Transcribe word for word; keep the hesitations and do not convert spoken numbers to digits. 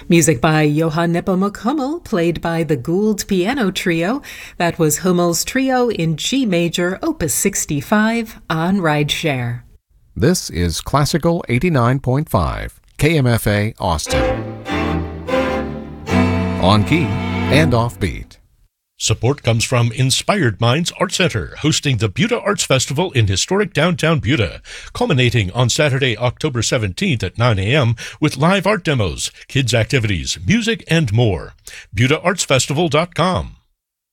Music by Johann Nepomuk Hummel, played by the Gould Piano Trio. That was Hummel's Trio in G Major, Opus sixty-five, on Rideshare. This is Classical eighty-nine point five, K M F A Austin. On key and offbeat. Support comes from Inspired Minds Art Center, hosting the Buda Arts Festival in historic downtown Buda, culminating on Saturday, October seventeenth at nine a.m. with live art demos, kids' activities, music, and more. Buda Arts Festival dot com.